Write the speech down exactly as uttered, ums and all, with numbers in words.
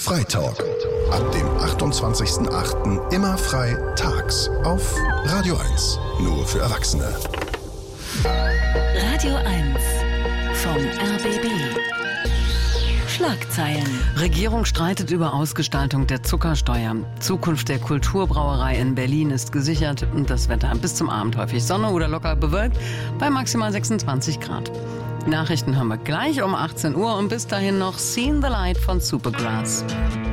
Freitalk. Ab dem achtundzwanzigsten achten immer frei tags auf Radio eins. Nur für Erwachsene. Radio eins vom R B B. Schlagzeilen. Regierung streitet über Ausgestaltung der Zuckersteuer. Zukunft der Kulturbrauerei in Berlin ist gesichert. Und das Wetter bis zum Abend häufig Sonne oder locker bewölkt bei maximal sechsundzwanzig Grad. Die Nachrichten haben wir gleich um achtzehn Uhr und bis dahin noch Seen the Light von Supergrass.